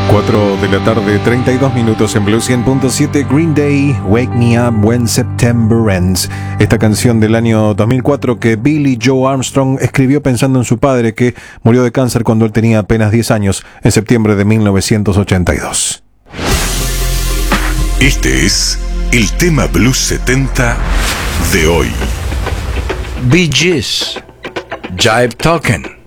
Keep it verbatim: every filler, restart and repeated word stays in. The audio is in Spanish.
cuatro de la tarde, treinta y dos minutos en Blue cien punto siete. Green Day, Wake Me Up When September Ends. Esta canción del año dos mil cuatro que Billy Joe Armstrong escribió pensando en su padre, que murió de cáncer cuando él tenía apenas diez años, en septiembre de mil novecientos ochenta y dos. Este es el tema Blues setenta de hoy. Bee Gees, Jive Talkin'.